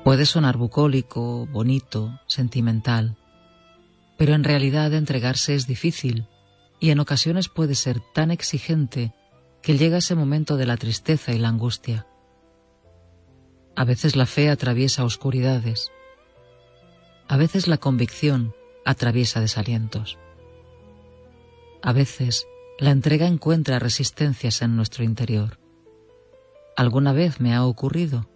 Puede sonar bucólico, bonito, sentimental, pero en realidad entregarse es difícil y en ocasiones puede ser tan exigente que llega ese momento de la tristeza y la angustia. A veces la fe atraviesa oscuridades, a veces la convicción atraviesa desalientos. A veces la entrega encuentra resistencias en nuestro interior. ¿Alguna vez me ha ocurrido?